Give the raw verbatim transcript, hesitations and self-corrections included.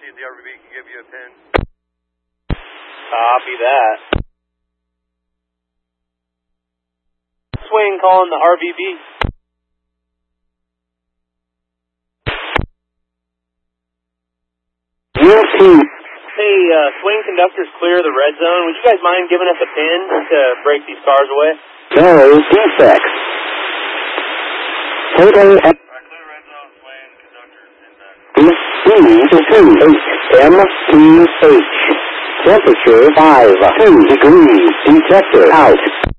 if the R V B can give you a pin. Copy that. Swing calling the R V B. Hey, uh, swing conductors clear the red zone. Would you guys mind giving us a pin to break these cars away? No defects. Total Alright, clear red zone, swing, conductors, inbound. C two eight M T H. Temperature five two degrees. Detector out.